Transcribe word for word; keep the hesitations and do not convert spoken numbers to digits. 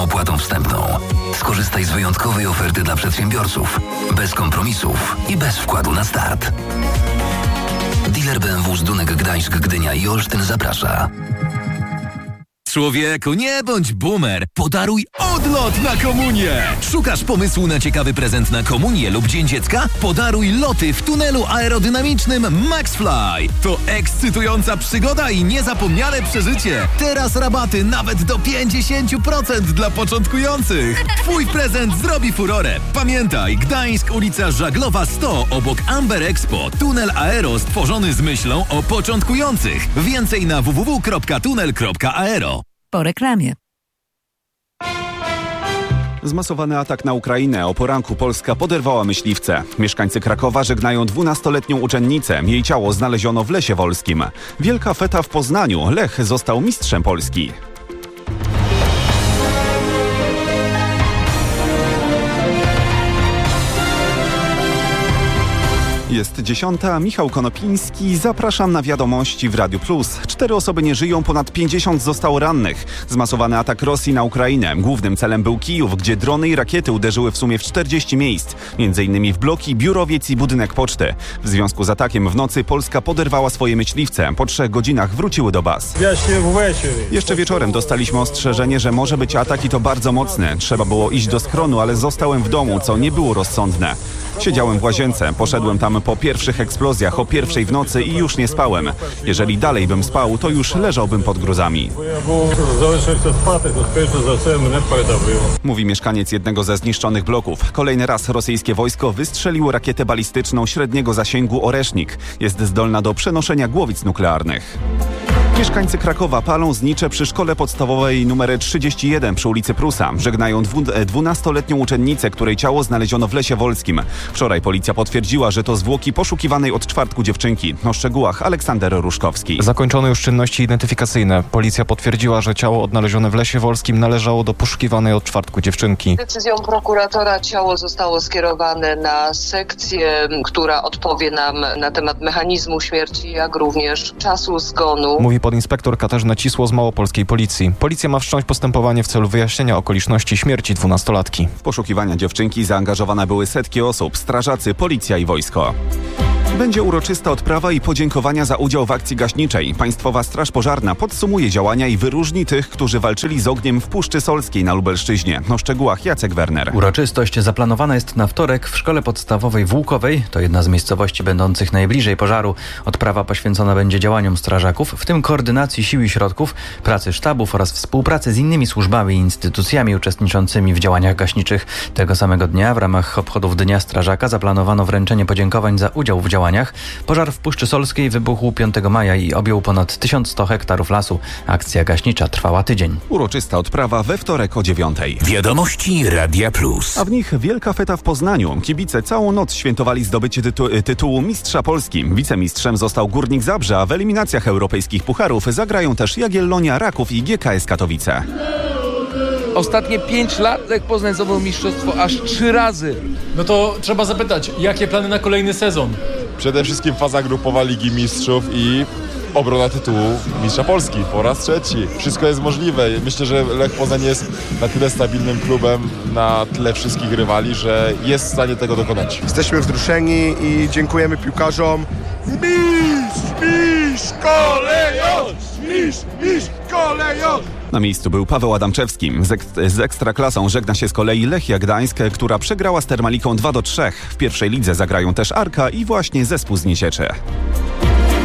opłatą wstępną. Skorzystaj z wyjątkowej oferty dla przedsiębiorców. Bez kompromisów i bez wkładu na start. Dealer B M W Zdunek Gdańsk, Gdynia i Olsztyn zaprasza. Człowieku, nie bądź boomer. Podaruj odlot na komunię. Szukasz pomysłu na ciekawy prezent na komunię lub Dzień Dziecka? Podaruj loty w tunelu aerodynamicznym MaxFly. To ekscytująca przygoda i niezapomniane przeżycie. Teraz rabaty nawet do pięćdziesiąt procent dla początkujących. Twój prezent zrobi furorę. Pamiętaj, Gdańsk, ulica Żaglowa sto, obok Amber Expo. Tunel aero stworzony z myślą o początkujących. Więcej na w w w kropka tunel kropka aero. Po reklamie. Zmasowany atak na Ukrainę. O poranku Polska poderwała myśliwce. Mieszkańcy Krakowa żegnają dwunastoletnią uczennicę. Jej ciało znaleziono w Lesie Wolskim. Wielka feta w Poznaniu. Lech został mistrzem Polski. Jest dziesiąta, Michał Konopiński, zapraszam na wiadomości w Radiu Plus. Cztery osoby nie żyją, ponad pięćdziesiąt zostało rannych. Zmasowany atak Rosji na Ukrainę. Głównym celem był Kijów, gdzie drony i rakiety uderzyły w sumie w czterdzieści miejsc. Między innymi w bloki, biurowiec i budynek poczty. W związku z atakiem w nocy Polska poderwała swoje myśliwce. Po trzech godzinach wróciły do baz. Jeszcze wieczorem dostaliśmy ostrzeżenie, że może być atak i to bardzo mocny. Trzeba było iść do schronu, ale zostałem w domu, co nie było rozsądne. Siedziałem w łazience, poszedłem tam po pierwszych eksplozjach o pierwszej w nocy i już nie spałem. Jeżeli dalej bym spał, to już leżałbym pod gruzami. Mówi mieszkaniec jednego ze zniszczonych bloków. Kolejny raz rosyjskie wojsko wystrzeliło rakietę balistyczną średniego zasięgu Oresznik. Jest zdolna do przenoszenia głowic nuklearnych. Mieszkańcy Krakowa palą znicze przy szkole podstawowej numer trzydzieści jeden przy ulicy Prusa. Żegnają dwunastoletnią uczennicę, której ciało znaleziono w Lesie Wolskim. Wczoraj policja potwierdziła, że to zwłoki poszukiwanej od czwartku dziewczynki. O szczegółach Aleksander Ruszkowski. Zakończono już czynności identyfikacyjne. Policja potwierdziła, że ciało odnalezione w Lesie Wolskim należało do poszukiwanej od czwartku dziewczynki. Decyzją prokuratora ciało zostało skierowane na sekcję, która odpowie nam na temat mechanizmu śmierci, jak również czasu zgonu. Mówi podinspektor Katarzyna Cisło z małopolskiej policji. Policja ma wszcząć postępowanie w celu wyjaśnienia okoliczności śmierci dwunastolatki. W poszukiwania dziewczynki zaangażowane były setki osób, strażacy, policja i wojsko. Będzie uroczysta odprawa i podziękowania za udział w akcji gaśniczej. Państwowa Straż Pożarna podsumuje działania i wyróżni tych, którzy walczyli z ogniem w Puszczy Solskiej na Lubelszczyźnie. O szczegółach Jacek Werner. Uroczystość zaplanowana jest na wtorek w Szkole Podstawowej w Łukowej. To jedna z miejscowości będących najbliżej pożaru. Odprawa poświęcona będzie działaniom strażaków, w tym koordynacji sił i środków, pracy sztabów oraz współpracy z innymi służbami i instytucjami uczestniczącymi w działaniach gaśniczych. Tego samego dnia w ramach obchodów Dnia Strażaka zaplanowano wręczenie podziękowań za udział w działaniach. Pożar w Puszczy Solskiej wybuchł piątego maja i objął ponad tysiąc sto hektarów lasu. Akcja gaśnicza trwała tydzień. Uroczysta odprawa we wtorek o dziewiątej. Wiadomości Radia Plus. A w nich wielka feta w Poznaniu. Kibice całą noc świętowali zdobycie tytu- tytułu Mistrza Polski. Wicemistrzem został Górnik Zabrze, a w eliminacjach europejskich pucharów zagrają też Jagiellonia, Raków i G K S Katowice. Ostatnie pięć lat Lech Poznań zdobył mistrzostwo aż trzy razy. No to trzeba zapytać, jakie plany na kolejny sezon? Przede wszystkim faza grupowa Ligi Mistrzów i obrona tytułu Mistrza Polski po raz trzeci. Wszystko jest możliwe. Myślę, że Lech Poznań jest na tyle stabilnym klubem, na tle wszystkich rywali, że jest w stanie tego dokonać. Jesteśmy wzruszeni i dziękujemy piłkarzom. Mistrz, mistrz, kolejosz! Mistrz, mistrz, kolejosz! Na miejscu był Paweł Adamczewski. Z, ek- z Ekstraklasą żegna się z kolei Lechia Gdańsk, która przegrała z Termaliką dwa do trzech. W pierwszej lidze zagrają też Arka i właśnie zespół z Niesieczy.